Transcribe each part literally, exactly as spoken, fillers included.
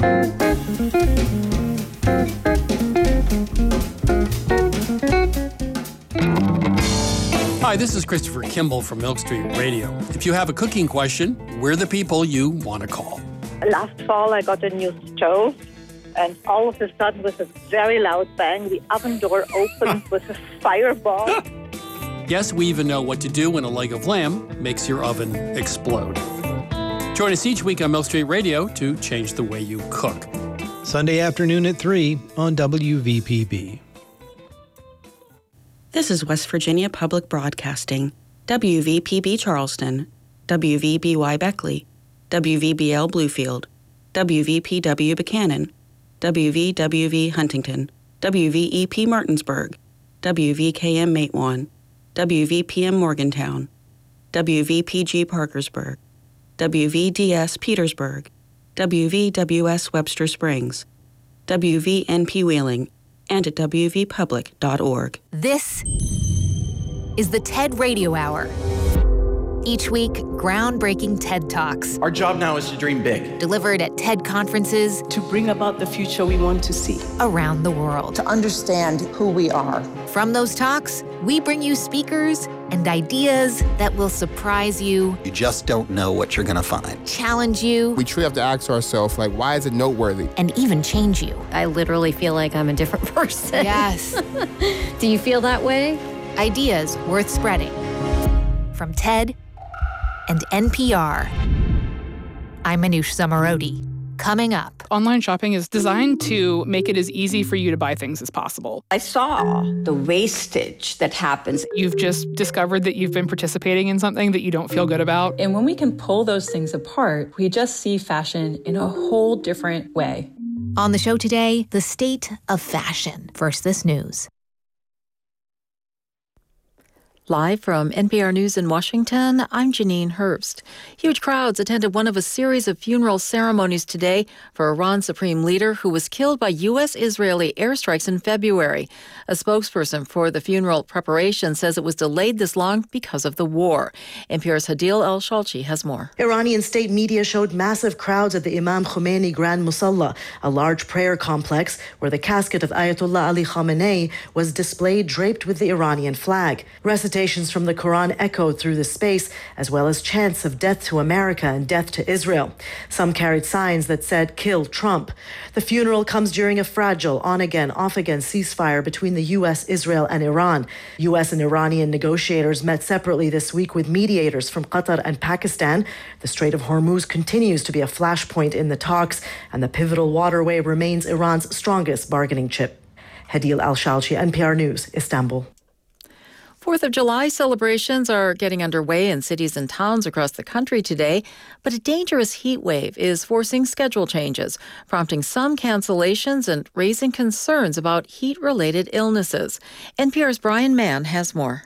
Hi, this is Christopher Kimball from Milk Street Radio. If you have a cooking question, we're the people you want to call. Last fall, I got a new stove, and all of a sudden, with a very loud bang, the oven door opened with a fireball. Yes, we even know what to do when a leg of lamb makes your oven explode. Join us each week on Milk Street Radio to change the way you cook. Sunday afternoon at three on W V P B. This is West Virginia Public Broadcasting, W V P B Charleston, W V B Y Beckley, W V B L Bluefield, W V P W Buchanan, W V W V Huntington, W V E P Martinsburg, W V K M Matewan, W V P M Morgantown, W V P G Parkersburg, W V D S Petersburg, W V W S Webster Springs, W V N P Wheeling, and at w v public dot org. This is the TED Radio Hour. Each week, groundbreaking TED Talks. Our job now is to dream big. Delivered at TED conferences. To bring about the future we want to see. Around the world. To understand who we are. From those talks, we bring you speakers and ideas that will surprise you. You just don't know what you're going to find. Challenge you. We truly have to ask ourselves, like, why is it noteworthy? And even change you. I literally feel like I'm a different person. Yes. Do you feel that way? Ideas worth spreading. From TED and N P R. I'm Manoush Zomorodi. Coming up. Online shopping is designed to make it as easy for you to buy things as possible. I saw the wastage that happens. You've just discovered that you've been participating in something that you don't feel good about. And when we can pull those things apart, we just see fashion in a whole different way. On the show today, the state of fashion. First, this news. Live from N P R News in Washington, I'm Janine Herbst. Huge crowds attended one of a series of funeral ceremonies today for Iran's supreme leader who was killed by U S-Israeli airstrikes in February. A spokesperson for the funeral preparation says it was delayed this long because of the war. N P R's Hadil El-Shalchi has more. Iranian state media showed massive crowds at the Imam Khomeini Grand Musalla, a large prayer complex where the casket of Ayatollah Ali Khamenei was displayed draped with the Iranian flag. Recitations from the Quran echoed through the space, as well as chants of death to America and death to Israel. Some carried signs that said, "Kill Trump." The funeral comes during a fragile on-again, off-again ceasefire between the U S, Israel, and Iran. U S and Iranian negotiators met separately this week with mediators from Qatar and Pakistan. The Strait of Hormuz continues to be a flashpoint in the talks, and the pivotal waterway remains Iran's strongest bargaining chip. Hadil Al-Shalchi, N P R News, Istanbul. Fourth of July celebrations are getting underway in cities and towns across the country today, but a dangerous heat wave is forcing schedule changes, prompting some cancellations and raising concerns about heat-related illnesses. N P R's Brian Mann has more.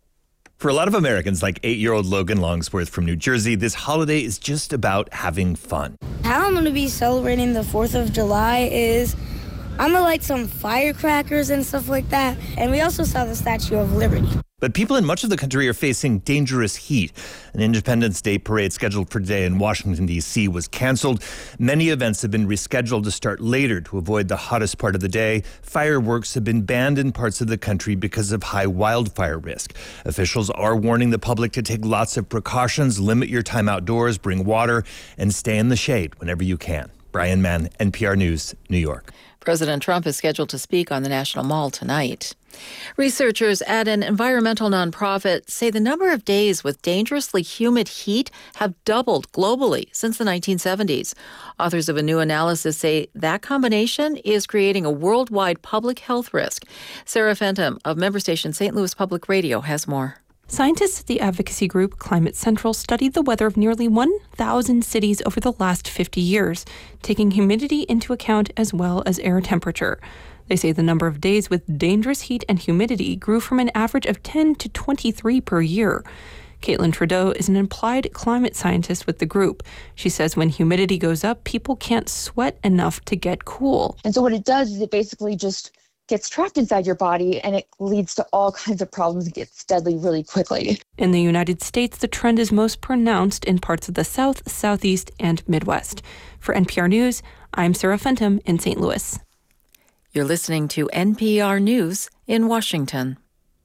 For a lot of Americans, like eight-year-old Logan Longsworth from New Jersey, this holiday is just about having fun. How I'm going to be celebrating the fourth of July is I'm going to light some firecrackers and stuff like that, and we also saw the Statue of Liberty. But people in much of the country are facing dangerous heat. An Independence Day parade scheduled for today in Washington, D C was canceled. Many events have been rescheduled to start later to avoid the hottest part of the day. Fireworks have been banned in parts of the country because of high wildfire risk. Officials are warning the public to take lots of precautions, limit your time outdoors, bring water, and stay in the shade whenever you can. Brian Mann, N P R News, New York. President Trump is scheduled to speak on the National Mall tonight. Researchers at an environmental nonprofit say the number of days with dangerously humid heat have doubled globally since the nineteen seventies. Authors of a new analysis say that combination is creating a worldwide public health risk. Sarah Fenton of member station Saint Louis Public Radio has more. Scientists at the advocacy group Climate Central studied the weather of nearly one thousand cities over the last fifty years, taking humidity into account as well as air temperature. They say the number of days with dangerous heat and humidity grew from an average of ten to twenty-three per year. Caitlin Trudeau is an applied climate scientist with the group. She says when humidity goes up, people can't sweat enough to get cool. And so what it does is it basically just gets trapped inside your body, and it leads to all kinds of problems. It gets deadly really quickly. In the United States, the trend is most pronounced in parts of the South, Southeast, and Midwest. For N P R News, I'm Sarah Fenton in Saint Louis. You're listening to N P R News in Washington.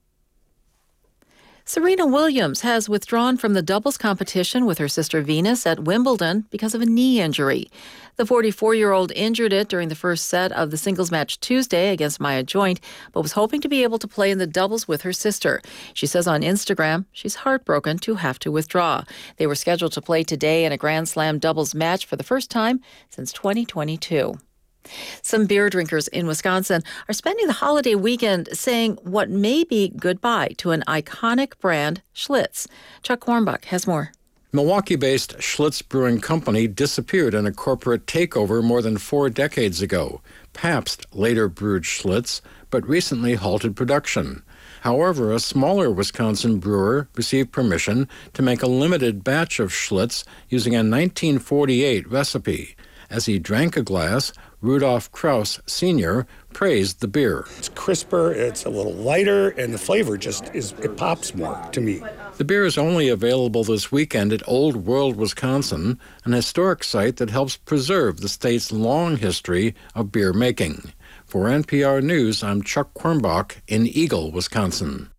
Serena Williams has withdrawn from the doubles competition with her sister Venus at Wimbledon because of a knee injury. The forty-four-year-old injured it during the first set of the singles match Tuesday against Maya Joint, but was hoping to be able to play in the doubles with her sister. She says on Instagram she's heartbroken to have to withdraw. They were scheduled to play today in a Grand Slam doubles match for the first time since twenty twenty-two. Some beer drinkers in Wisconsin are spending the holiday weekend saying what may be goodbye to an iconic brand, Schlitz. Chuck Warmbach has more. Milwaukee-based Schlitz Brewing Company disappeared in a corporate takeover more than four decades ago. Pabst later brewed Schlitz, but recently halted production. However, a smaller Wisconsin brewer received permission to make a limited batch of Schlitz using a nineteen forty-eight recipe. As he drank a glass, Rudolf Kraus Senior praised the beer. It's crisper, it's a little lighter, and the flavor just is, it pops more to me. The beer is only available this weekend at Old World, Wisconsin, an historic site that helps preserve the state's long history of beer making. For N P R News, I'm Chuck Quirmbach in Eagle, Wisconsin.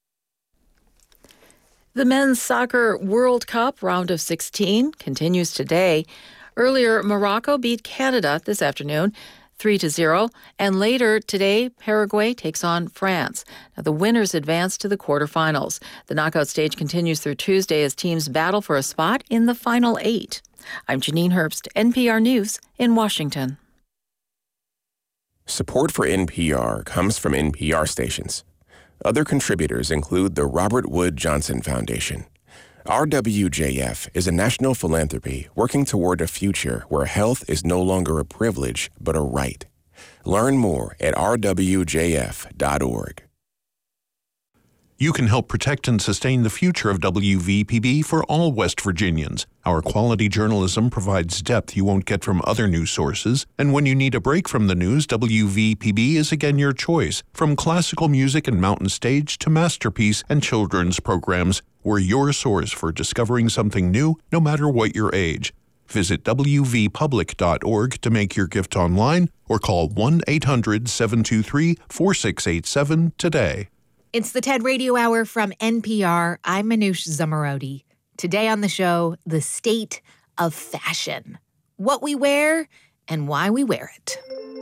The Men's Soccer World Cup round of sixteen continues today. Earlier, Morocco beat Canada this afternoon, three to zero, and later today, Paraguay takes on France. Now, the winners advance to the quarterfinals. The knockout stage continues through Tuesday as teams battle for a spot in the final eight. I'm Janine Herbst, N P R News in Washington. Support for N P R comes from N P R stations. Other contributors include the Robert Wood Johnson Foundation. R W J F is a national philanthropy working toward a future where health is no longer a privilege, but a right. Learn more at r w j f dot org. You can help protect and sustain the future of W V P B for all West Virginians. Our quality journalism provides depth you won't get from other news sources, and when you need a break from the news, W V P B is again your choice. From classical music and mountain stage to masterpiece and children's programs, we're your source for discovering something new, no matter what your age. Visit w v public dot org to make your gift online or call one eight hundred seven two three four six eight seven today. It's the TED Radio Hour from N P R. I'm Manoush Zomorodi. Today on the show, the state of fashion. What we wear and why we wear it.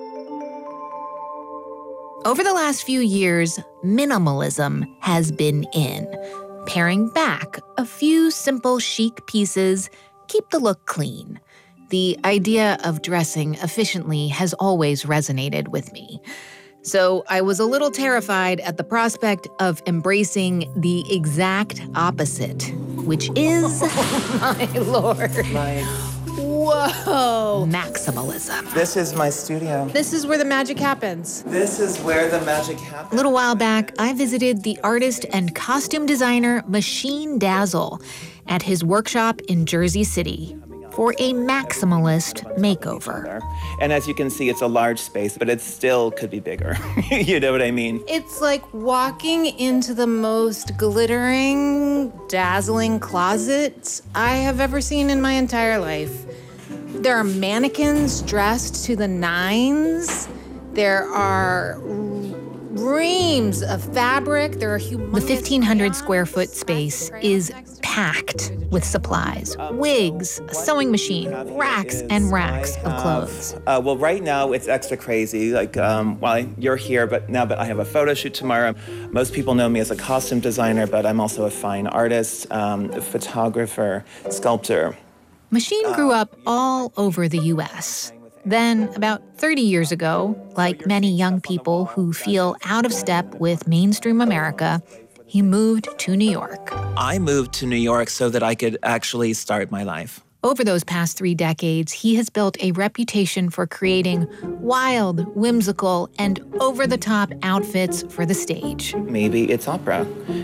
Over the last few years, minimalism has been in. Paring back a few simple chic pieces, keep the look clean. The idea of dressing efficiently has always resonated with me. So I was a little terrified at the prospect of embracing the exact opposite, which is, oh my lord, my... whoa, maximalism. This is my studio. This is where the magic happens. This is where the magic happens. A little while back, I visited the artist and costume designer Machine Dazzle at his workshop in Jersey City for a maximalist makeover. And as you can see, it's a large space, but it still could be bigger. You know what I mean? It's like walking into the most glittering, dazzling closet I have ever seen in my entire life. There are mannequins dressed to the nines. There are reams of fabric. There are humongous... The fifteen hundred square foot space is packed with supplies, wigs, a sewing machine, racks and racks of clothes. Uh, well, right now it's extra crazy. Like, um, well, you're here, but now that I have a photo shoot tomorrow, most people know me as a costume designer, but I'm also a fine artist, um, a photographer, sculptor. Machine grew up all over the U S Then, about thirty years ago, like many young people who feel out of step with mainstream America, he moved to New York. I moved to New York so that I could actually start my life. Over those past three decades, he has built a reputation for creating wild, whimsical, and over-the-top outfits for the stage. Maybe it's opera.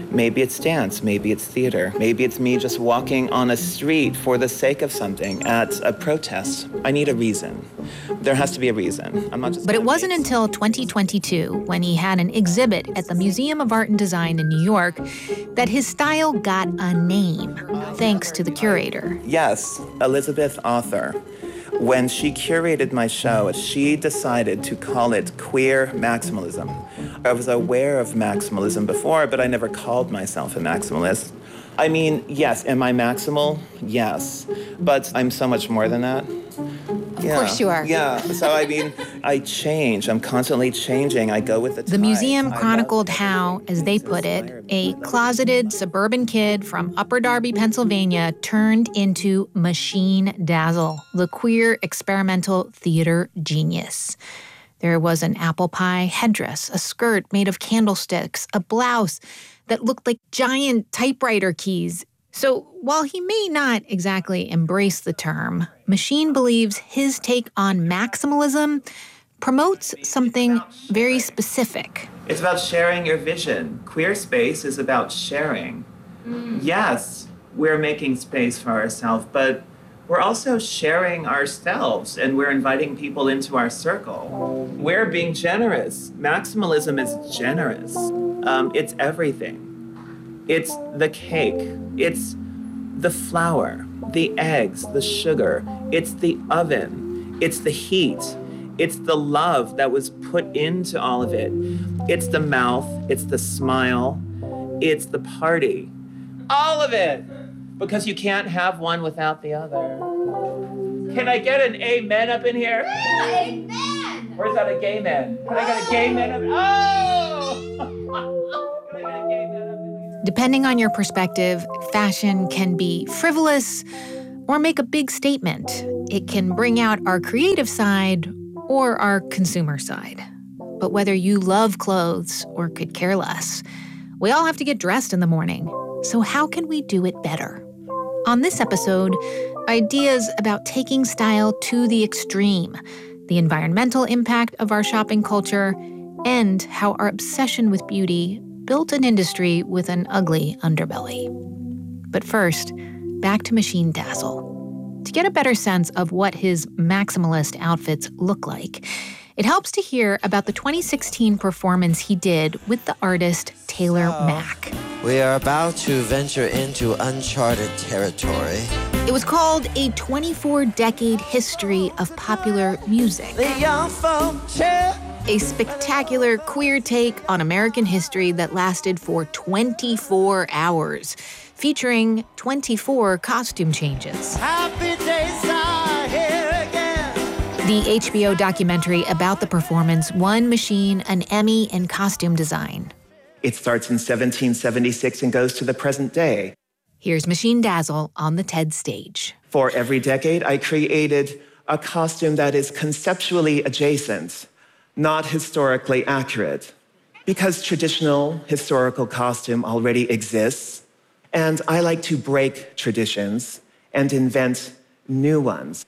Maybe it's dance, maybe it's theater, maybe it's me just walking on a street for the sake of something at a protest. I need a reason. There has to be a reason. I'm not just But it wasn't until twenty twenty-two, when he had an exhibit at the Museum of Art and Design in New York, that his style got a name, thanks to the curator. Yes, Elizabeth Arthur. When she curated my show, she decided to call it queer maximalism. I was aware of maximalism before, but I never called myself a maximalist. I mean, yes, am I maximal? Yes. But I'm so much more than that. Of yeah. course you are. Yeah. So, I mean, I change. I'm constantly changing. I go with the times. The museum chronicled how, as they put it, a closeted suburban kid from Upper Darby, Pennsylvania, turned into Machine Dazzle, the queer experimental theater genius. There was an apple pie headdress, a skirt made of candlesticks, a blouse that looked like giant typewriter keys. So while he may not exactly embrace the term, Machine believes his take on maximalism promotes something very specific. It's about sharing your vision. Queer space is about sharing. Mm. Yes, we're making space for ourselves, but we're also sharing ourselves, and we're inviting people into our circle. We're being generous. Maximalism is generous. Um, it's everything. It's the cake. It's the flour, the eggs, the sugar. It's the oven. It's the heat. It's the love that was put into all of it. It's the mouth. It's the smile. It's the party. All of it. Because you can't have one without the other. Can I get an amen up in here? Yeah, amen! Where's that a gay man? Can I get a gay man up? Oh! Can I get a gay man up in here? Depending on your perspective, fashion can be frivolous or make a big statement. It can bring out our creative side or our consumer side. But whether you love clothes or could care less, we all have to get dressed in the morning. So how can we do it better? On this episode, ideas about taking style to the extreme, the environmental impact of our shopping culture, and how our obsession with beauty built an industry with an ugly underbelly. But first, back to Machine Dazzle. To get a better sense of what his maximalist outfits look like, it helps to hear about the twenty sixteen performance he did with the artist Taylor Mack. We are about to venture into uncharted territory. It was called A twenty-four decade History of Popular Music. The young folk cheer. A spectacular queer take on American history that lasted for twenty-four hours, featuring twenty-four costume changes. Happy days are here again. The H B O documentary about the performance won Machine an Emmy in costume design. It starts in seventeen seventy-six and goes to the present day. Here's Machine Dazzle on the TED stage. For every decade, I created a costume that is conceptually adjacent, not historically accurate, because traditional historical costume already exists, and I like to break traditions and invent new ones.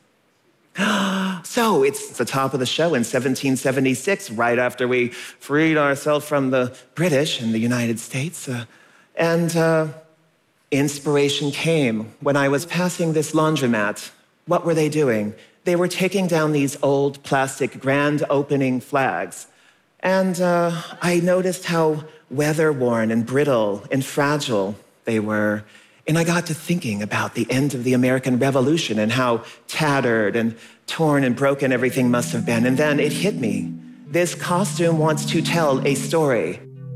So it's the top of the show in seventeen seventy-six, right after we freed ourselves from the British in the United States. Uh, and uh, inspiration came when I was passing this laundromat. What were they doing? They were taking down these old plastic grand opening flags. And uh, I noticed how weather-worn and brittle and fragile they were. And I got to thinking about the end of the American Revolution and how tattered and torn and broken everything must have been. And then it hit me. This costume wants to tell a story.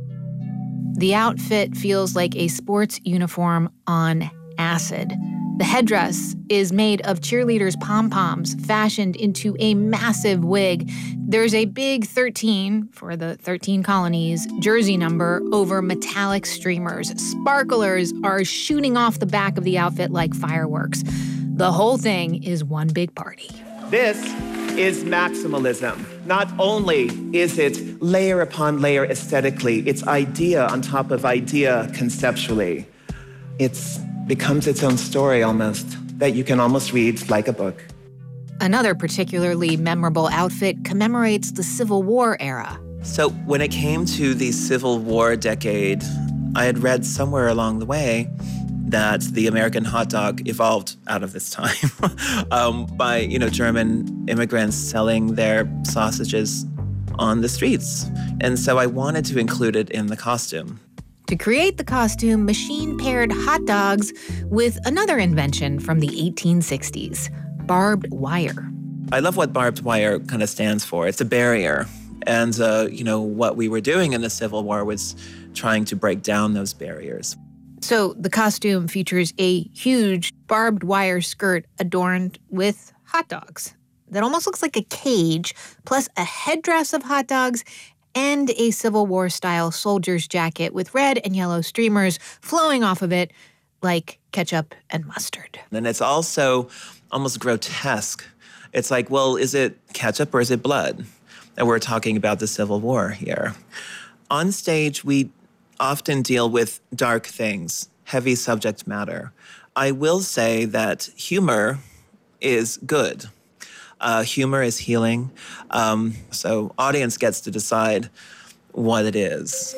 The outfit feels like a sports uniform on acid. The headdress is made of cheerleaders' pom-poms fashioned into a massive wig. There's a big thirteen, for the thirteen colonies, jersey number over metallic streamers. Sparklers are shooting off the back of the outfit like fireworks. The whole thing is one big party. This is maximalism. Not only is it layer upon layer aesthetically, it's idea on top of idea conceptually. It's becomes its own story almost, that you can almost read like a book. Another particularly memorable outfit commemorates the Civil War era. So when it came to the Civil War decade, I had read somewhere along the way that the American hot dog evolved out of this time um, by, you know, German immigrants selling their sausages on the streets. And so I wanted to include it in the costume. To create the costume, Machine paired hot dogs with another invention from the eighteen sixties, barbed wire. I love what barbed wire kind of stands for. It's a barrier. And, uh, you know, what we were doing in the Civil War was trying to break down those barriers. So the costume features a huge barbed wire skirt adorned with hot dogs that almost looks like a cage, plus a headdress of hot dogs and a Civil War-style soldier's jacket with red and yellow streamers flowing off of it like ketchup and mustard. And it's also almost grotesque. It's like, well, is it ketchup or is it blood? And we're talking about the Civil War here. On stage, we often deal with dark things, heavy subject matter. I will say that humor is good. Uh, humor is healing. Um, so audience gets to decide what it is.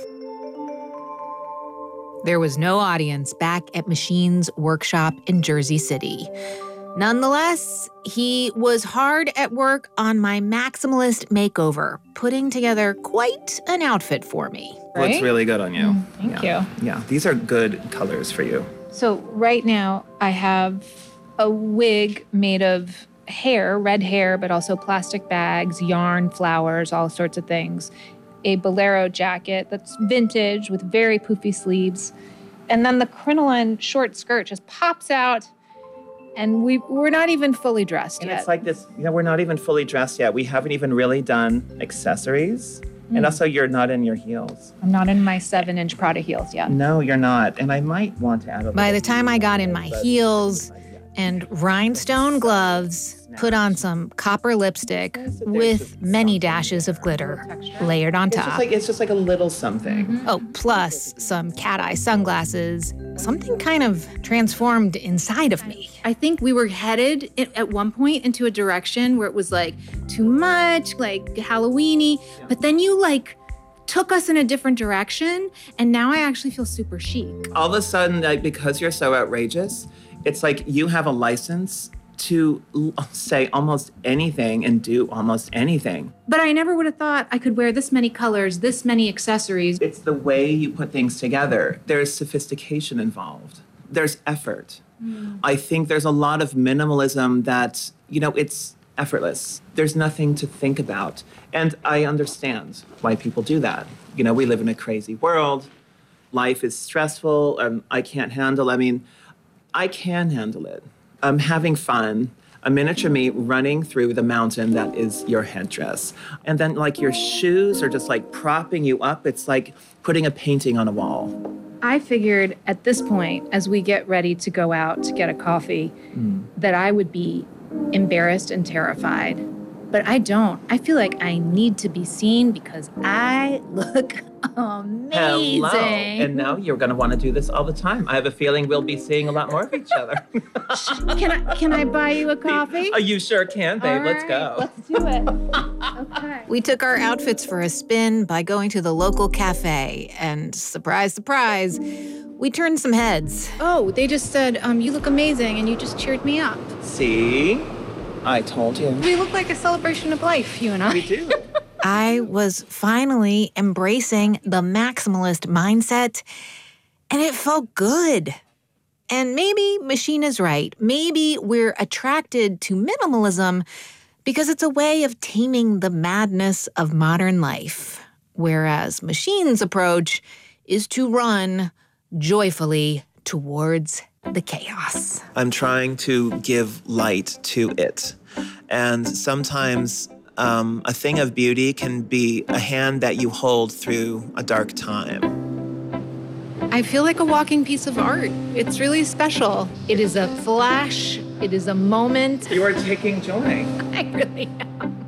There was no audience back at Machine's workshop in Jersey City. Nonetheless, he was hard at work on my maximalist makeover, putting together quite an outfit for me. Right? Looks really good on you. Mm, thank yeah. you. Yeah, these are good colors for you. So right now I have a wig made of hair, red hair, but also plastic bags, yarn, flowers, all sorts of things. A bolero jacket that's vintage with very poofy sleeves. And then the crinoline short skirt just pops out, and we, we're not even fully dressed and yet. It's like this, you know, we're not even fully dressed yet. We haven't even really done accessories. Mm. And also, you're not in your heels. I'm not in my seven-inch Prada heels yet. No, you're not. And I might want to add a little. By the time I got in my heels and rhinestone gloves, put on some copper lipstick with many dashes of glitter layered on It's top. just like, it's just like a little something. Mm-hmm. Oh, plus some cat-eye sunglasses. Something kind of transformed inside of me. I think we were headed at one point into a direction where it was like too much, like Halloween-y, but then you like took us in a different direction, and now I actually feel super chic. All of a sudden, like, because you're so outrageous, it's like you have a license to say almost anything and do almost anything. But I never would have thought I could wear this many colors, this many accessories. It's the way you put things together. There's sophistication involved. There's effort. Mm. I think there's a lot of minimalism that, you know, it's effortless. There's nothing to think about. And I understand why people do that. You know, we live in a crazy world. Life is stressful. Um, I can't handle, I mean, I can handle it. I'm having fun, a miniature me running through the mountain that is your headdress. And then like your shoes are just like propping you up. It's like putting a painting on a wall. I figured at this point, as we get ready to go out to get a coffee, mm. that I would be embarrassed and terrified. But I don't. I feel like I need to be seen because I look amazing. Hello. And now you're going to want to do this all the time. I have a feeling we'll be seeing a lot more of each other. Can I can I buy you a coffee? Oh, you sure can, babe. All Let's right, go. Let's do it. Okay. We took our outfits for a spin by going to the local cafe, and surprise, surprise, we turned some heads. Oh, they just said, um, you look amazing, and you just cheered me up. See? I told you. We look like a celebration of life, you and I. We do. I was finally embracing the maximalist mindset, and it felt good. And maybe Machine is right. Maybe we're attracted to minimalism because it's a way of taming the madness of modern life, whereas Machine's approach is to run joyfully towards the chaos. I'm trying to give light to it. And sometimes um, a thing of beauty can be a hand that you hold through a dark time. I feel like a walking piece of art. It's really special. It is a flash. It is a moment. You are taking joy. I really am.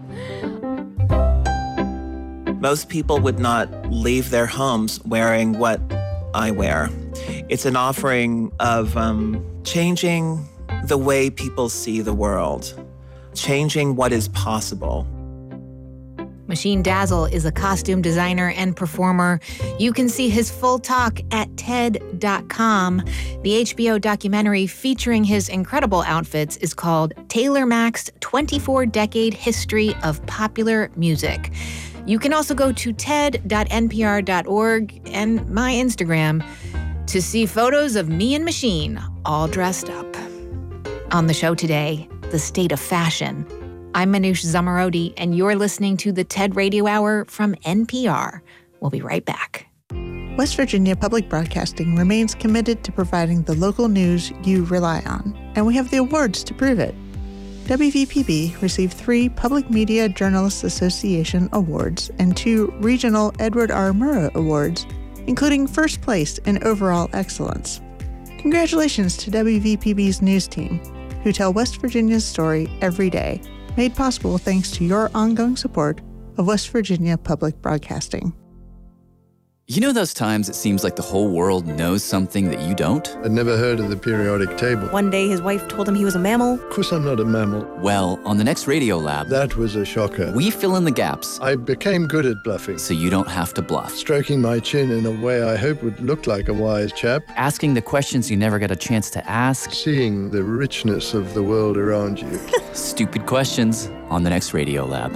Most people would not leave their homes wearing what I wear. It's an offering of um, changing the way people see the world, changing what is possible. Machine Dazzle is a costume designer and performer. You can see his full talk at T E D dot com. The H B O documentary featuring his incredible outfits is called Taylor Mac's twenty-four decade History of Popular Music. You can also go to T E D dot N P R dot org and my Instagram to see photos of me and Machine all dressed up. On the show today, the state of fashion. I'm Manoush Zomorodi, and you're listening to the TED Radio Hour from N P R. We'll be right back. West Virginia Public Broadcasting remains committed to providing the local news you rely on, and we have the awards to prove it. W V P B received three Public Media Journalists Association awards and two regional Edward R. Murrow awards, including first place in overall excellence. Congratulations to W V P B's news team, who tell West Virginia's story every day, made possible thanks to your ongoing support of West Virginia Public Broadcasting. You know those times it seems like the whole world knows something that you don't? I'd never heard of the periodic table. One day his wife told him he was a mammal. Of course I'm not a mammal. Well, on the next Radio Lab, that was a shocker. We fill in the gaps. I became good at bluffing. So you don't have to bluff. Stroking my chin in a way I hope would look like a wise chap. Asking the questions you never get a chance to ask. Seeing the richness of the world around you. Stupid questions on the next Radio Lab.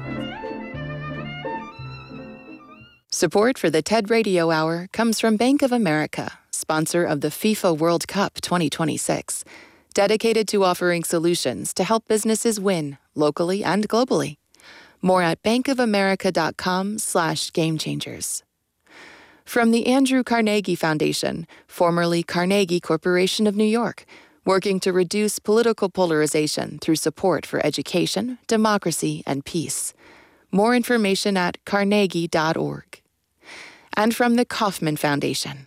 Support for the TED Radio Hour comes from Bank of America, sponsor of the FIFA World Cup twenty twenty-six, dedicated to offering solutions to help businesses win locally and globally. More at bankofamerica.com slash game changers. From the Andrew Carnegie Foundation, formerly Carnegie Corporation of New York, working to reduce political polarization through support for education, democracy, and peace. More information at carnegie dot org. And from the Kauffman Foundation.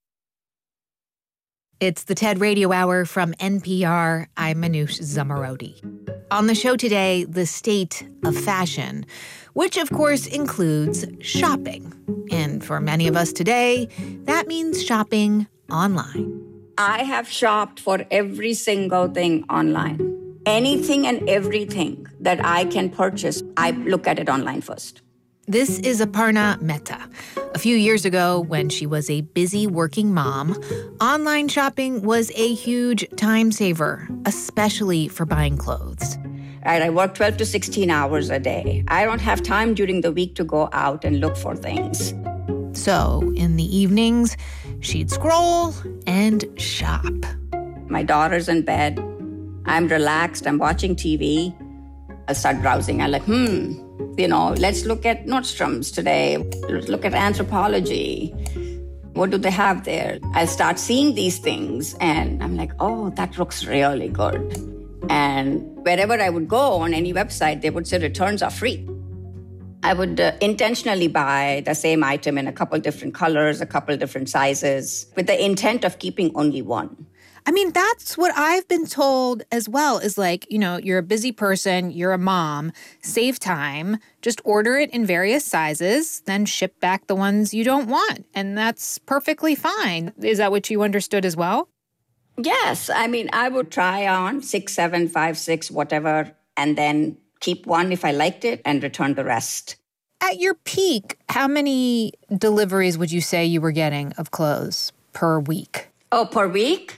It's the TED Radio Hour from N P R. I'm Manoush Zomorodi. On the show today, the state of fashion, which of course includes shopping. And for many of us today, that means shopping online. I have shopped for every single thing online. Anything and everything that I can purchase, I look at it online first. This is Aparna Mehta. A few years ago, when she was a busy working mom, online shopping was a huge time saver, especially for buying clothes. Right, I work twelve to sixteen hours a day. I don't have time during the week to go out and look for things. So, in the evenings, she'd scroll and shop. My daughter's in bed. I'm relaxed. I'm watching T V. I start browsing. I'm like, hmm, you know, let's look at Nordstrom's today. Let's look at Anthropologie. What do they have there? I start seeing these things, and I'm like, oh, that looks really good. And wherever I would go on any website, they would say returns are free. I would uh, intentionally buy the same item in a couple different colors, a couple different sizes, with the intent of keeping only one. I mean, that's what I've been told as well, is like, you know, you're a busy person, you're a mom, save time, just order it in various sizes, then ship back the ones you don't want. And that's perfectly fine. Is that what you understood as well? Yes. I mean, I would try on six, seven, five, six, whatever, and then keep one if I liked it and return the rest. At your peak, how many deliveries would you say you were getting of clothes per week? Oh, per week?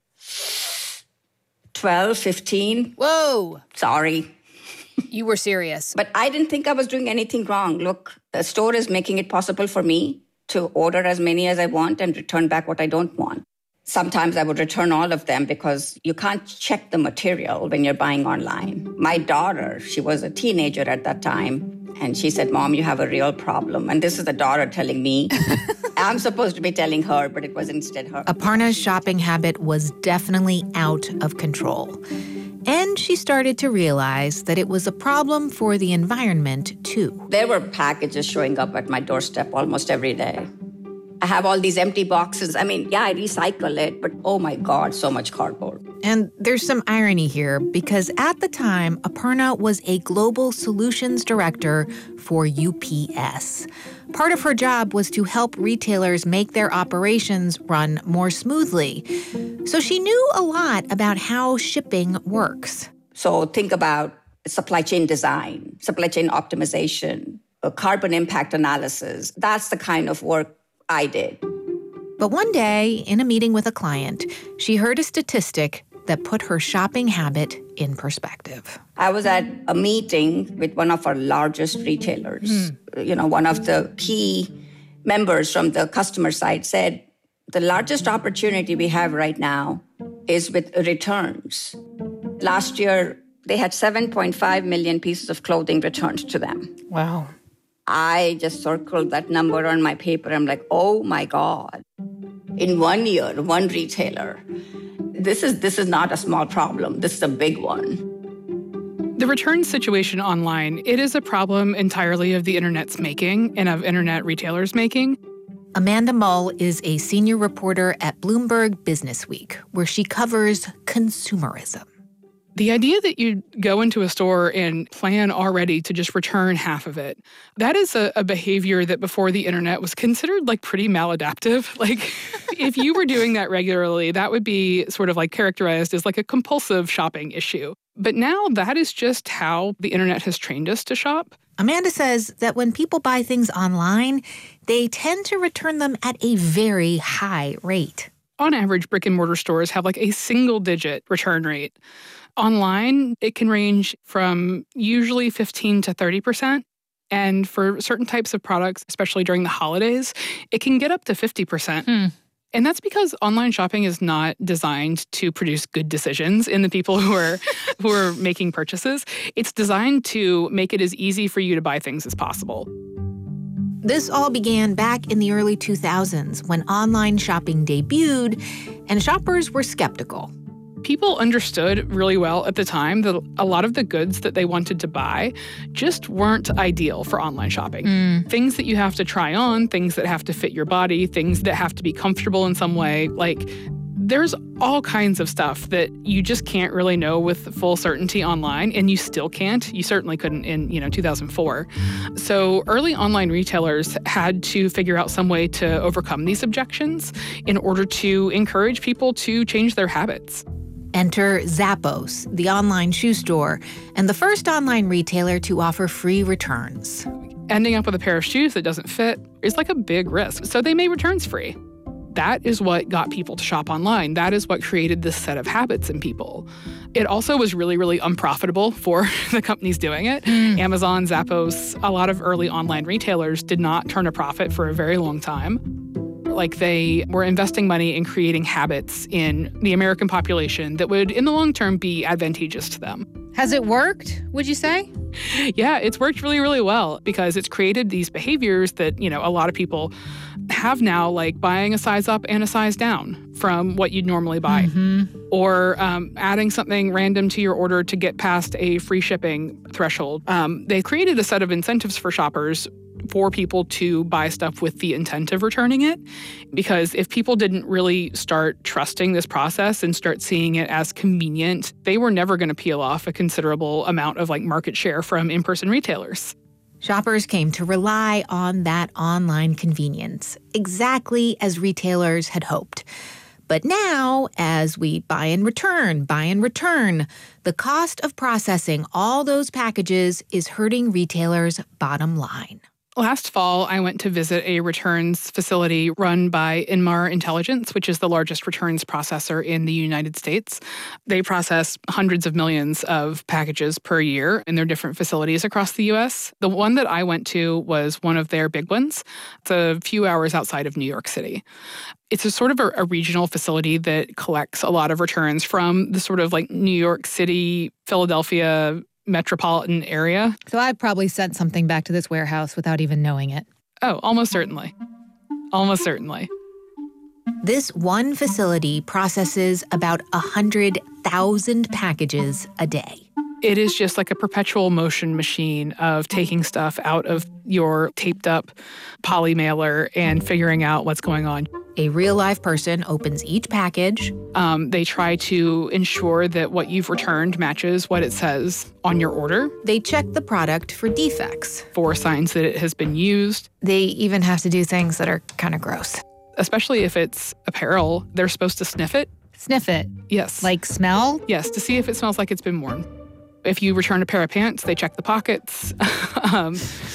twelve, fifteen. Whoa. Sorry. You were serious. But I didn't think I was doing anything wrong. Look, the store is making it possible for me to order as many as I want and return back what I don't want. Sometimes I would return all of them because you can't check the material when you're buying online. My daughter, she was a teenager at that time, and she said, Mom, you have a real problem. And this is the daughter telling me. I'm supposed to be telling her, but it was instead her. Aparna's shopping habit was definitely out of control. And she started to realize that it was a problem for the environment, too. There were packages showing up at my doorstep almost every day. I have all these empty boxes. I mean, yeah, I recycle it, but oh my God, so much cardboard. And there's some irony here, because at the time, Aparna was a global solutions director for U P S. Part of her job was to help retailers make their operations run more smoothly. So she knew a lot about how shipping works. So think about supply chain design, supply chain optimization, uh, carbon impact analysis. That's the kind of work I did. But one day, in a meeting with a client, she heard a statistic that put her shopping habit in perspective. I was at a meeting with one of our largest retailers. Mm. You know, one of the key members from the customer side said, the largest opportunity we have right now is with returns. Last year, they had seven point five million pieces of clothing returned to them. Wow. I just circled that number on my paper. I'm like, oh my God. In one year, one retailer. This is this is not a small problem. This is a big one. The return situation online, it is a problem entirely of the internet's making and of internet retailers' making. Amanda Mull is a senior reporter at Bloomberg Businessweek, where she covers consumerism. The idea that you go into a store and plan already to just return half of it, that is a, a behavior that before the internet was considered like pretty maladaptive. Like if you were doing that regularly, that would be sort of like characterized as like a compulsive shopping issue. But now that is just how the internet has trained us to shop. Amanda says that when people buy things online, they tend to return them at a very high rate. On average, brick and mortar stores have like a single digit return rate. Online, it can range from usually fifteen to thirty percent. And for certain types of products, especially during the holidays, it can get up to fifty percent. Hmm. And that's because online shopping is not designed to produce good decisions in the people who are who are making purchases. It's designed to make it as easy for you to buy things as possible. This all began back in the early two thousands when online shopping debuted, and shoppers were skeptical. People understood really well at the time that a lot of the goods that they wanted to buy just weren't ideal for online shopping. Mm. Things that you have to try on, things that have to fit your body, things that have to be comfortable in some way. Like, there's all kinds of stuff that you just can't really know with full certainty online, and you still can't. You certainly couldn't in, you know, two thousand four. So early online retailers had to figure out some way to overcome these objections in order to encourage people to change their habits. Enter Zappos, the online shoe store, and the first online retailer to offer free returns. Ending up with a pair of shoes that doesn't fit is like a big risk, so they made returns free. That is what got people to shop online. That is what created this set of habits in people. It also was really, really unprofitable for the companies doing it. Mm. Amazon, Zappos, a lot of early online retailers did not turn a profit for a very long time. Like they were investing money in creating habits in the American population that would, in the long term, be advantageous to them. Has it worked, would you say? Yeah, it's worked really, really well because it's created these behaviors that, you know, a lot of people have now, like buying a size up and a size down from what you'd normally buy. Mm-hmm. Or um, adding something random to your order to get past a free shipping threshold. Um, they created a set of incentives for shoppers for people to buy stuff with the intent of returning it. Because if people didn't really start trusting this process and start seeing it as convenient, they were never going to peel off a considerable amount of like market share from in-person retailers. Shoppers came to rely on that online convenience, exactly as retailers had hoped. But now, as we buy and return, buy and return, the cost of processing all those packages is hurting retailers' bottom line. Last fall, I went to visit a returns facility run by Inmar Intelligence, which is the largest returns processor in the United States. They process hundreds of millions of packages per year in their different facilities across the U S. The one that I went to was one of their big ones. It's a few hours outside of New York City. It's a sort of a, a regional facility that collects a lot of returns from the sort of like New York City, Philadelphia, metropolitan area. So I probably sent something back to this warehouse without even knowing it. Oh, almost certainly. Almost certainly. This one facility processes about one hundred thousand packages a day. It is just like a perpetual motion machine of taking stuff out of your taped up poly mailer and figuring out what's going on. A real live person opens each package. Um, they try to ensure that what you've returned matches what it says on your order. They check the product for defects. For signs that it has been used. They even have to do things that are kind of gross. Especially if it's apparel, they're supposed to sniff it. Sniff it? Yes. Like smell? Yes, to see if it smells like it's been worn. If you return a pair of pants, they check the pockets. um,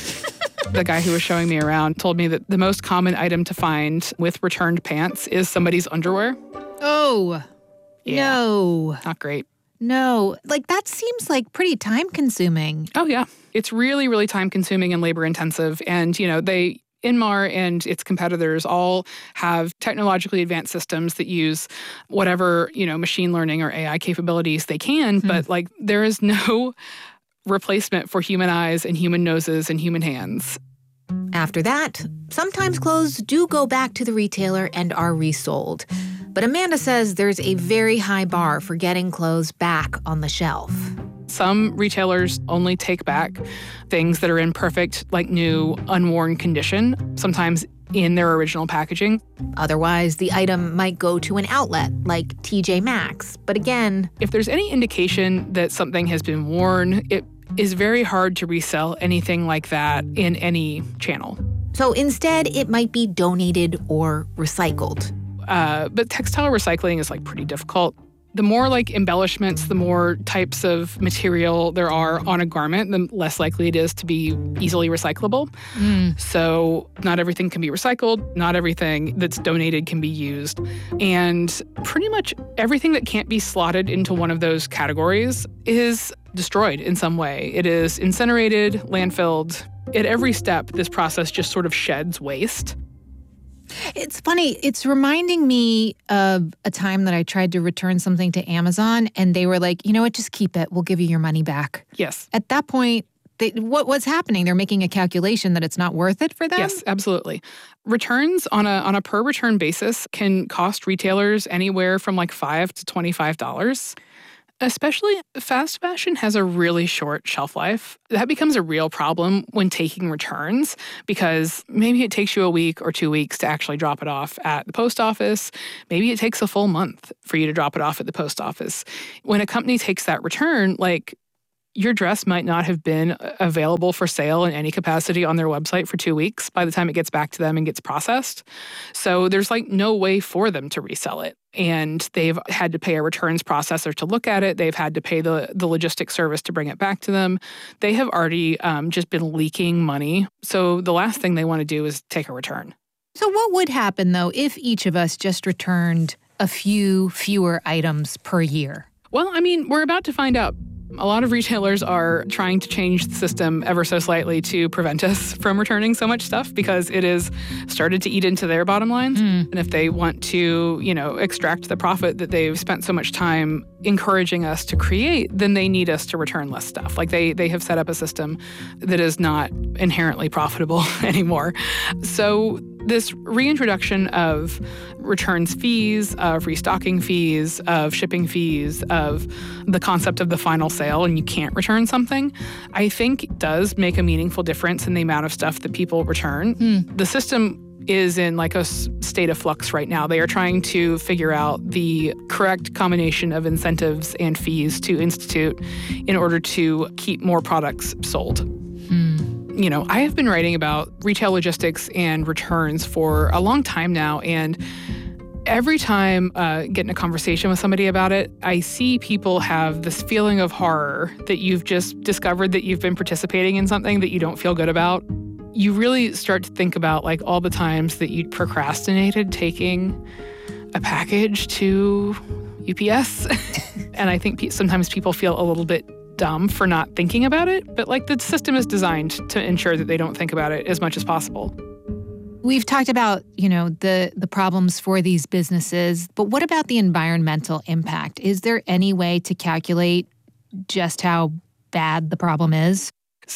the guy who was showing me around told me that the most common item to find with returned pants is somebody's underwear. Oh, Yeah. no. Not great. No. Like, that seems like pretty time consuming. Oh, yeah. It's really, really time consuming and labor intensive. And, you know, they, Inmar and its competitors all have technologically advanced systems that use whatever, you know, machine learning or A I capabilities they can. Mm. But, like, there is no replacement for human eyes and human noses and human hands. After that, sometimes clothes do go back to the retailer and are resold. But Amanda says there's a very high bar for getting clothes back on the shelf. Some retailers only take back things that are in perfect, like new, unworn condition, sometimes in their original packaging. Otherwise, the item might go to an outlet like T J Maxx. But again, if there's any indication that something has been worn, it is very hard to resell anything like that in any channel. So instead, it might be donated or recycled. Uh, but textile recycling is like pretty difficult. The more like embellishments, the more types of material there are on a garment, the less likely it is to be easily recyclable. Mm. So not everything can be recycled. Not everything that's donated can be used. And pretty much everything that can't be slotted into one of those categories is destroyed in some way. It is incinerated, landfilled. At every step, this process just sort of sheds waste. It's funny. It's reminding me of a time that I tried to return something to Amazon, and they were like, you know what, just keep it. We'll give you your money back. Yes. At that point, they, what what's happening? They're making a calculation that it's not worth it for them? Yes, absolutely. Returns on a on a per return basis can cost retailers anywhere from like five to twenty-five dollars. Especially fast fashion has a really short shelf life. That becomes a real problem when taking returns because maybe it takes you a week or two weeks to actually drop it off at the post office. Maybe it takes a full month for you to drop it off at the post office. When a company takes that return, like, your dress might not have been available for sale in any capacity on their website for two weeks by the time it gets back to them and gets processed. So there's like no way for them to resell it. And they've had to pay a returns processor to look at it. They've had to pay the, the logistics service to bring it back to them. They have already um, just been leaking money. So the last thing they want to do is take a return. So what would happen, though, if each of us just returned a few fewer items per year? Well, I mean, we're about to find out. A lot of retailers are trying to change the system ever so slightly to prevent us from returning so much stuff because it has started to eat into their bottom lines. Mm. And if they want to, you know, extract the profit that they've spent so much time encouraging us to create, then they need us to return less stuff. Like they they have set up a system that is not inherently profitable anymore. So this reintroduction of returns fees, of restocking fees, of shipping fees, of the concept of the final sale and you can't return something, I think does make a meaningful difference in the amount of stuff that people return. Mm. The system is in like a state of flux right now. They are trying to figure out the correct combination of incentives and fees to institute in order to keep more products sold. Mm. You know, I have been writing about retail logistics and returns for a long time now, and every time uh, get in a conversation with somebody about it, I see people have this feeling of horror that you've just discovered that you've been participating in something that you don't feel good about. You really start to think about like all the times that you procrastinated taking a package to U P S. And I think pe- sometimes people feel a little bit dumb for not thinking about it, but like the system is designed to ensure that they don't think about it as much as possible. We've talked about, you know, the the problems for these businesses, but what about the environmental impact? Is there any way to calculate just how bad the problem is?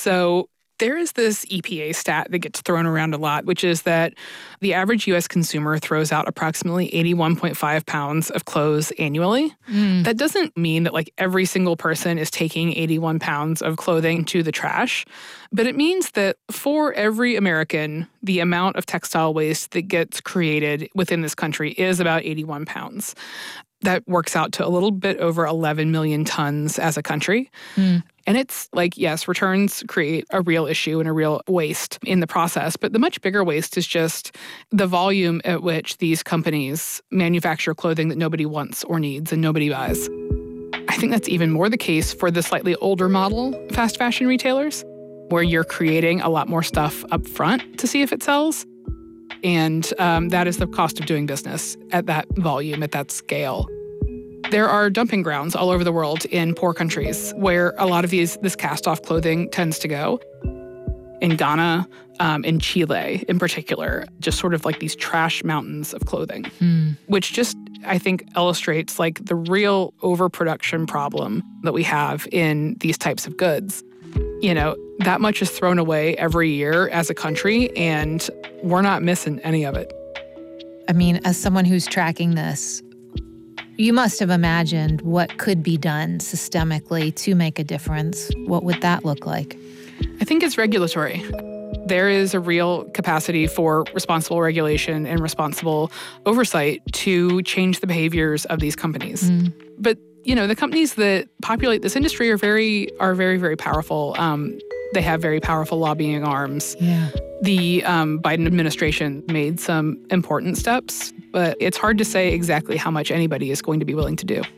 So there is this E P A stat that gets thrown around a lot, which is that the average U S consumer throws out approximately eighty-one point five pounds of clothes annually. Mm. That doesn't mean that like every single person is taking eighty-one pounds of clothing to the trash, but it means that for every American, the amount of textile waste that gets created within this country is about eighty-one pounds. That works out to a little bit over eleven million tons as a country. Mm. And it's like, yes, returns create a real issue and a real waste in the process. But the much bigger waste is just the volume at which these companies manufacture clothing that nobody wants or needs and nobody buys. I think that's even more the case for the slightly older model fast fashion retailers, where you're creating a lot more stuff up front to see if it sells. And um, that is the cost of doing business at that volume, at that scale. There are dumping grounds all over the world in poor countries where a lot of these this cast-off clothing tends to go. In Ghana, um, in Chile in particular, just sort of like these trash mountains of clothing, mm. which just, I think, illustrates like the real overproduction problem that we have in these types of goods. You know, that much is thrown away every year as a country, and we're not missing any of it. I mean, as someone who's tracking this, you must have imagined what could be done systemically to make a difference. What would that look like? I think it's regulatory. There is a real capacity for responsible regulation and responsible oversight to change the behaviors of these companies. Mm. But, you know, the companies that populate this industry are very, are very, very powerful. Um, they have very powerful lobbying arms. Yeah. The um, Biden administration made some important steps, but it's hard to say exactly how much anybody is going to be willing to do.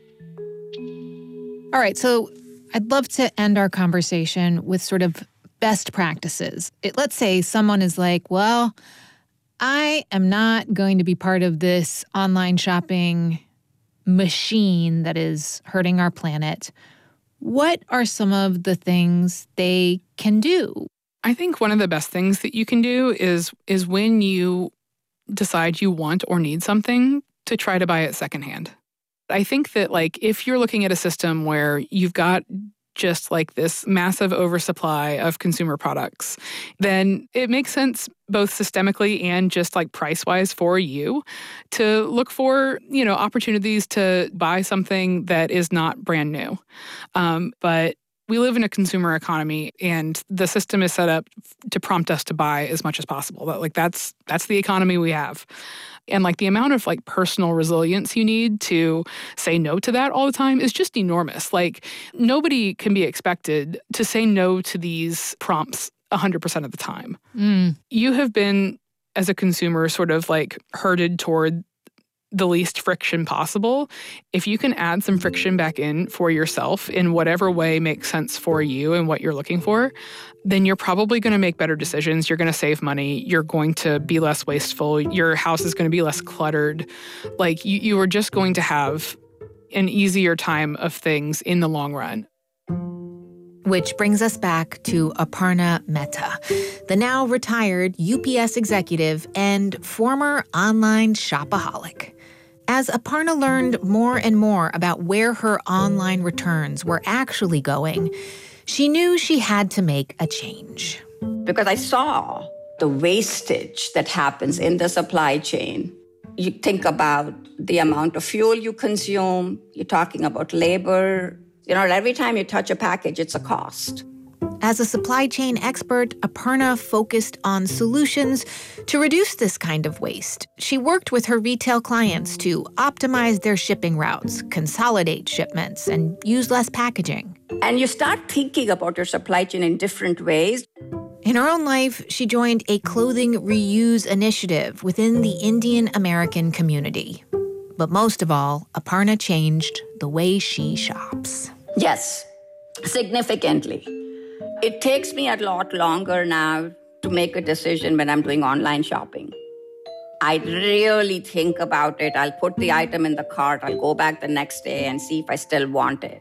All right, so I'd love to end our conversation with sort of best practices. It, let's say someone is like, well, I am not going to be part of this online shopping machine that is hurting our planet. What are some of the things they can do? I think one of the best things that you can do is is when you decide you want or need something, to try to buy it secondhand. I think that, like, if you're looking at a system where you've got just like this massive oversupply of consumer products, then it makes sense both systemically and just like price-wise for you to look for, you know, opportunities to buy something that is not brand new. Um, but we live in a consumer economy, and the system is set up to prompt us to buy as much as possible. That, like, that's that's the economy we have. And like the amount of like personal resilience you need to say no to that all the time is just enormous. Like, nobody can be expected to say no to these prompts one hundred percent of the time. Mm. You have been, as a consumer, sort of like herded toward the least friction possible. If you can add some friction back in for yourself in whatever way makes sense for you and what you're looking for, then you're probably going to make better decisions. You're going to save money. You're going to be less wasteful. Your house is going to be less cluttered. Like, you, you are just going to have an easier time of things in the long run. Which brings us back to Aparna Mehta, the now retired U P S executive and former online shopaholic. As Aparna learned more and more about where her online returns were actually going, she knew she had to make a change. Because I saw the wastage that happens in the supply chain. You think about the amount of fuel you consume, you're talking about labor. You know, every time you touch a package, it's a cost. As a supply chain expert, Aparna focused on solutions to reduce this kind of waste. She worked with her retail clients to optimize their shipping routes, consolidate shipments, and use less packaging. And you start thinking about your supply chain in different ways. In her own life, she joined a clothing reuse initiative within the Indian American community. But most of all, Aparna changed the way she shops. Yes, significantly. It takes me a lot longer now to make a decision when I'm doing online shopping. I really think about it. I'll put the item in the cart. I'll go back the next day and see if I still want it.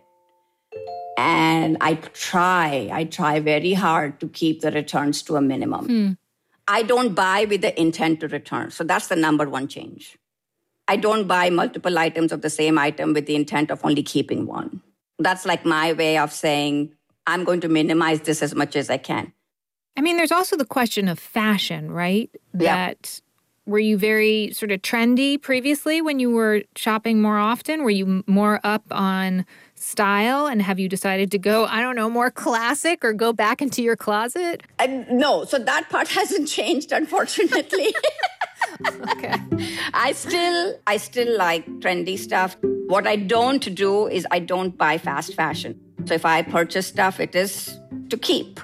And I try, I try very hard to keep the returns to a minimum. Hmm. I don't buy with the intent to return. So that's the number one change. I don't buy multiple items of the same item with the intent of only keeping one. That's like my way of saying, I'm going to minimize this as much as I can. I mean, there's also the question of fashion, right? Yeah. That were you very sort of trendy previously when you were shopping more often? Were you more up on style? And have you decided to go, I don't know, more classic or go back into your closet? Uh, no, so that part hasn't changed, unfortunately. Okay. I still, I still like trendy stuff. What I don't do is I don't buy fast fashion. So if I purchase stuff, it is to keep.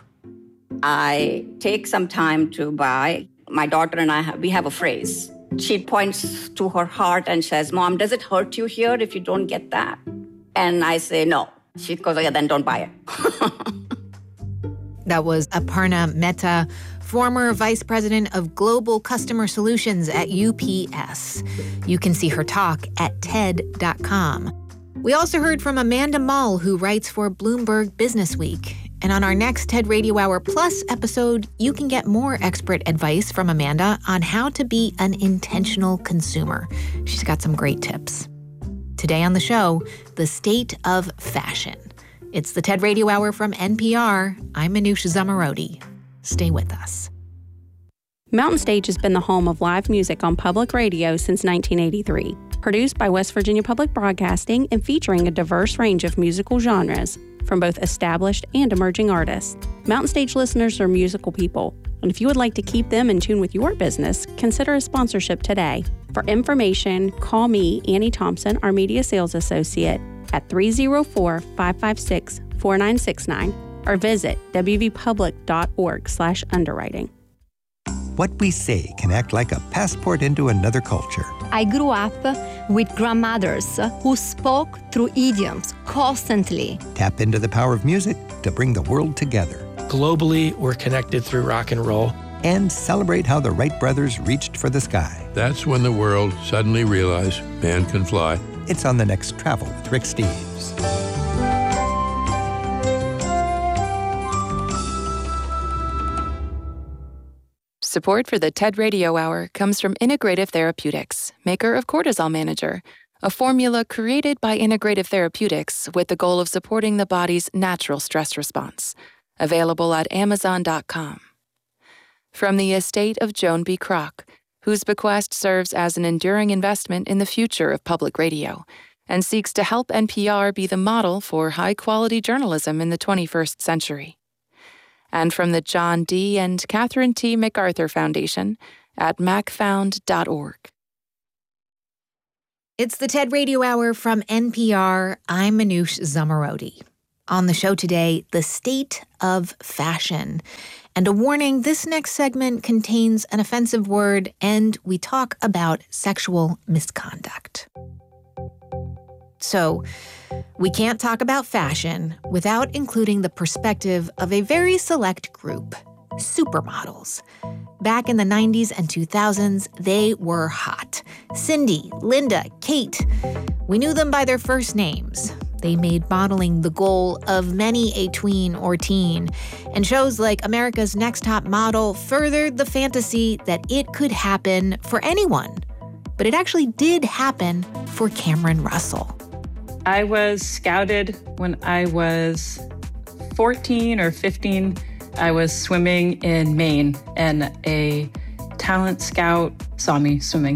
I take some time to buy. My daughter and I, have, we have a phrase. She points to her heart and says, Mom, does it hurt you here if you don't get that? And I say, no. She goes, yeah, then don't buy it. That was Aparna Mehta, former vice president of global customer solutions at U P S. You can see her talk at T E D dot com. We also heard from Amanda Mull, who writes for Bloomberg Businessweek. And on our next TED Radio Hour Plus episode, you can get more expert advice from Amanda on how to be an intentional consumer. She's got some great tips. Today on the show, the state of fashion. It's the TED Radio Hour from N P R. I'm Manoush Zomorodi. Stay with us. Mountain Stage has been the home of live music on public radio since nineteen eighty-three. Produced by West Virginia Public Broadcasting and featuring a diverse range of musical genres from both established and emerging artists. Mountain Stage listeners are musical people, and if you would like to keep them in tune with your business, consider a sponsorship today. For information, call me, Annie Thompson, our media sales associate, at three oh four, five five six, four nine six nine or visit w v public dot org slash underwriting. What we say can act like a passport into another culture. I grew up with grandmothers who spoke through idioms constantly. Tap into the power of music to bring the world together. Globally, we're connected through rock and roll. And celebrate how the Wright brothers reached for the sky. That's when the world suddenly realized man can fly. It's on the next Travel with Rick Steves. Support for the TED Radio Hour comes from Integrative Therapeutics, maker of Cortisol Manager, a formula created by Integrative Therapeutics with the goal of supporting the body's natural stress response. Available at amazon dot com. From the estate of Joan B. Kroc, whose bequest serves as an enduring investment in the future of public radio and seeks to help N P R be the model for high-quality journalism in the twenty-first century. And from the John D. and Catherine T. MacArthur Foundation at mac found dot org. It's the TED Radio Hour from N P R. I'm Manoush Zomorodi. On the show today, the state of fashion. And a warning, this next segment contains an offensive word, and we talk about sexual misconduct. So, we can't talk about fashion without including the perspective of a very select group, supermodels. Back in the nineties and two thousands, they were hot. Cindy, Linda, Kate. We knew them by their first names. They made modeling the goal of many a tween or teen, and shows like America's Next Top Model furthered the fantasy that it could happen for anyone. But it actually did happen for Cameron Russell. I was scouted when I was fourteen or fifteen. I was swimming in Maine, and a talent scout saw me swimming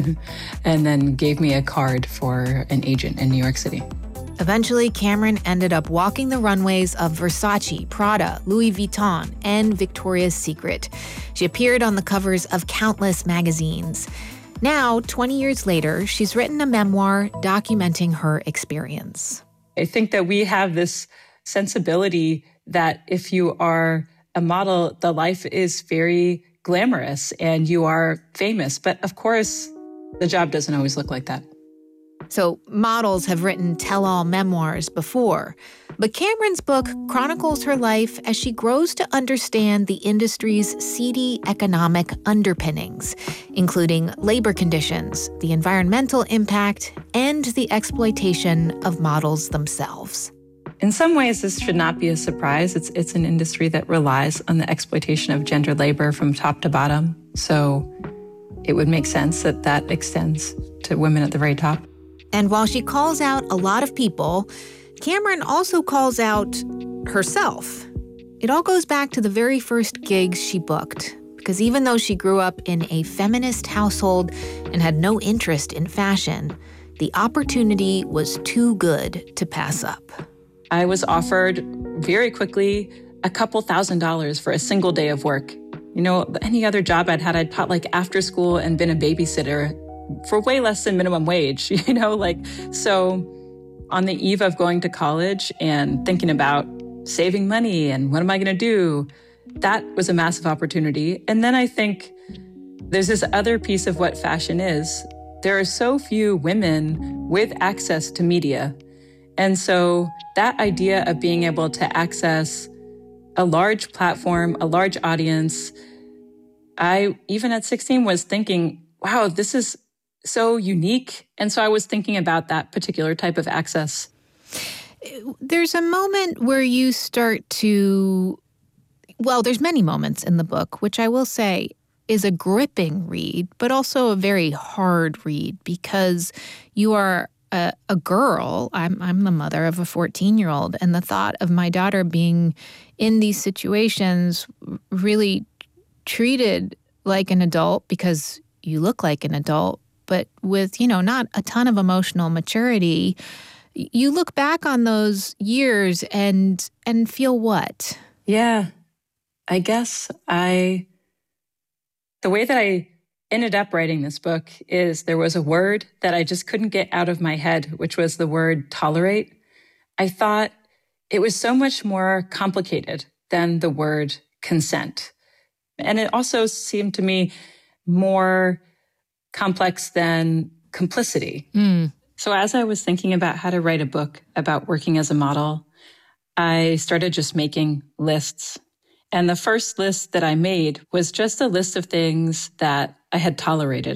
and then gave me a card for an agent in New York City. Eventually, Cameron ended up walking the runways of Versace, Prada, Louis Vuitton, and Victoria's Secret. She appeared on the covers of countless magazines. Now, twenty years later, she's written a memoir documenting her experience. I think that we have this sensibility that if you are a model, the life is very glamorous and you are famous. But of course, the job doesn't always look like that. So models have written tell-all memoirs before, but Cameron's book chronicles her life as she grows to understand the industry's seedy economic underpinnings, including labor conditions, the environmental impact, and the exploitation of models themselves. In some ways, this should not be a surprise. It's it's an industry that relies on the exploitation of gender labor from top to bottom. So it would make sense that that extends to women at the very top. And while she calls out a lot of people, Cameron also calls out herself. It all goes back to the very first gigs she booked, because even though she grew up in a feminist household and had no interest in fashion, the opportunity was too good to pass up. I was offered very quickly a couple thousand dollars for a single day of work. You know, any other job I'd had, I'd taught like after school and been a babysitter for way less than minimum wage, you know, like, so on the eve of going to college and thinking about saving money and what am I going to do, that was a massive opportunity. And then I think there's this other piece of what fashion is. There are so few women with access to media. And so that idea of being able to access a large platform, a large audience, I, even at sixteen, was thinking, wow, this is so unique. And so I was thinking about that particular type of access. There's a moment where you start to, well, there's many moments in the book, which I will say is a gripping read, but also a very hard read because you are a, a girl. I'm, I'm the mother of a fourteen-year-old, and the thought of my daughter being in these situations really treated like an adult because you look like an adult, but with, you know, not a ton of emotional maturity. You look back on those years and and feel what? Yeah, I guess I, the way that I ended up writing this book is there was a word that I just couldn't get out of my head, which was the word tolerate. I thought it was so much more complicated than the word consent. And it also seemed to me more complex than complicity. Mm. So as I was thinking about how to write a book about working as a model, I started just making lists. And the first list that I made was just a list of things that I had tolerated.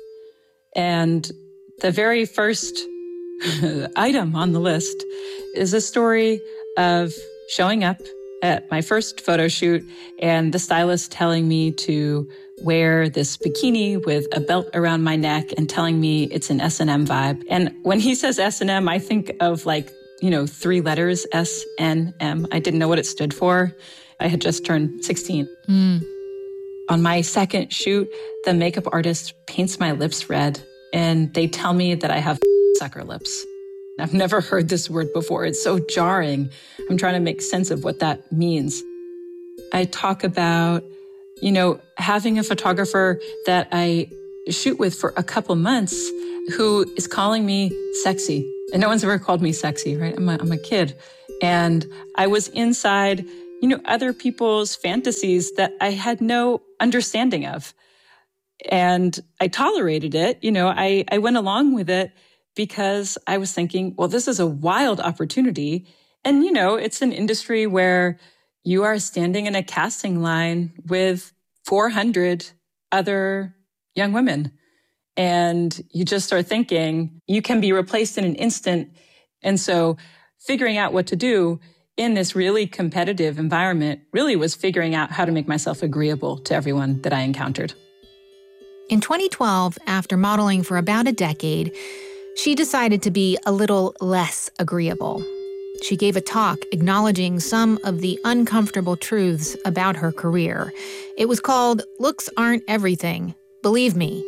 And the very first item on the list is a story of showing up at my first photo shoot and the stylist telling me to wear this bikini with a belt around my neck and telling me it's an S and M vibe. And when he says S and M, I think of like, you know, three letters, S N M. I didn't know what it stood for. I had just turned sixteen. Mm. On my second shoot, the makeup artist paints my lips red and they tell me that I have sucker lips. I've never heard this word before. It's so jarring. I'm trying to make sense of what that means. I talk about, you know, having a photographer that I shoot with for a couple months who is calling me sexy. And no one's ever called me sexy, right? I'm a, I'm a kid. And I was inside, you know, other people's fantasies that I had no understanding of. And I tolerated it. You know, I, I went along with it because I was thinking, well, this is a wild opportunity. And, you know, it's an industry where you are standing in a casting line with four hundred other young women. And you just start thinking you can be replaced in an instant. And so figuring out what to do in this really competitive environment really was figuring out how to make myself agreeable to everyone that I encountered. In twenty twelve, after modeling for about a decade, she decided to be a little less agreeable. She gave a talk acknowledging some of the uncomfortable truths about her career. It was called Looks Aren't Everything. Believe me,